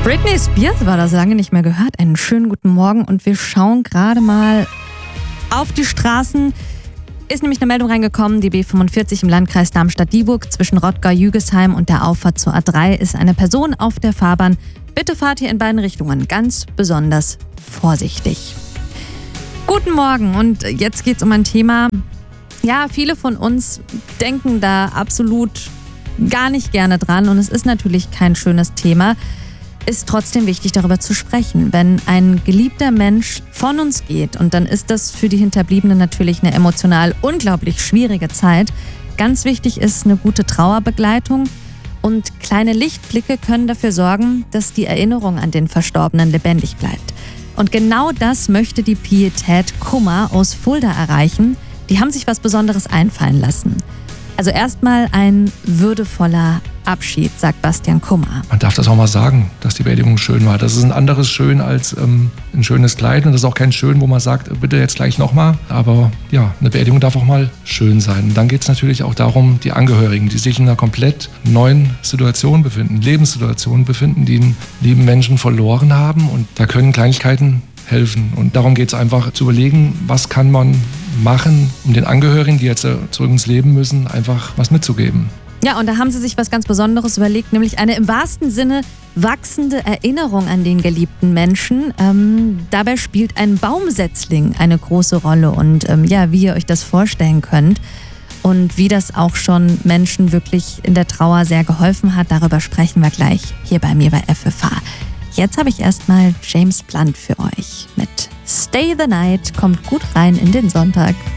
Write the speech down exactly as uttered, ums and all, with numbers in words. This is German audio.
Britney Spears war das, lange nicht mehr gehört. Einen schönen guten Morgen und wir schauen gerade mal auf die Straßen. Ist nämlich eine Meldung reingekommen, die B fünfundvierzig im Landkreis Darmstadt-Dieburg zwischen Rottgau-Jügesheim und der Auffahrt zur A drei ist eine Person auf der Fahrbahn. Bitte fahrt hier in beiden Richtungen ganz besonders vorsichtig. Guten Morgen und jetzt geht's um ein Thema. Ja, viele von uns denken da absolut gar nicht gerne dran und es ist natürlich kein schönes Thema. Ist trotzdem wichtig, darüber zu sprechen. Wenn ein geliebter Mensch von uns geht und dann ist das für die Hinterbliebenen natürlich eine emotional unglaublich schwierige Zeit. Ganz wichtig ist eine gute Trauerbegleitung und kleine Lichtblicke können dafür sorgen, dass die Erinnerung an den Verstorbenen lebendig bleibt. Und genau das möchte die Pietät Kummer aus Fulda erreichen. Die haben sich was Besonderes einfallen lassen. Also erstmal ein würdevoller Abschied, sagt Bastian Kummer. Man darf das auch mal sagen, dass die Beerdigung schön war. Das ist ein anderes Schön als ähm, ein schönes Kleid und das ist auch kein Schön, wo man sagt, bitte jetzt gleich nochmal. Aber ja, eine Beerdigung darf auch mal schön sein. Und dann geht es natürlich auch darum, die Angehörigen, die sich in einer komplett neuen Situation befinden, Lebenssituation befinden, die einen lieben Menschen verloren haben. Und da können Kleinigkeiten helfen. Und darum geht es einfach zu überlegen, was kann man machen, um den Angehörigen, die jetzt zurück ins Leben müssen, einfach was mitzugeben. Ja, und da haben sie sich was ganz Besonderes überlegt, nämlich eine im wahrsten Sinne wachsende Erinnerung an den geliebten Menschen. Ähm, dabei spielt ein Baumsetzling eine große Rolle und ähm, ja, wie ihr euch das vorstellen könnt und wie das auch schon Menschen wirklich in der Trauer sehr geholfen hat, darüber sprechen wir gleich hier bei mir bei F F H. Jetzt habe ich erstmal James Blunt für euch mit Stay the Night. Kommt gut rein in den Sonntag.